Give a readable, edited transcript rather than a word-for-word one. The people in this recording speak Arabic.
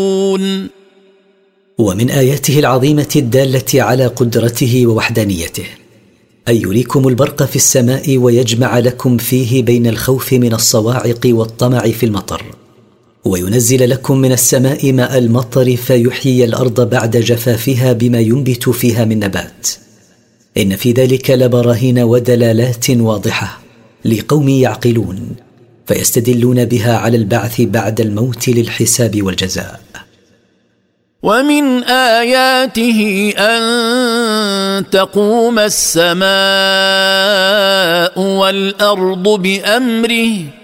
ومن آياته العظيمة الدالة على قدرته ووحدانيته أن يريكم البرق في السماء ويجمع لكم فيه بين الخوف من الصواعق والطمع في المطر، وينزل لكم من السماء ماء المطر فيحيي الأرض بعد جفافها بما ينبت فيها من نبات. إن في ذلك لبراهين ودلالات واضحة لقوم يعقلون فيستدلون بها على البعث بعد الموت للحساب والجزاء. ومن آياته أن تقوم السماء والأرض بأمره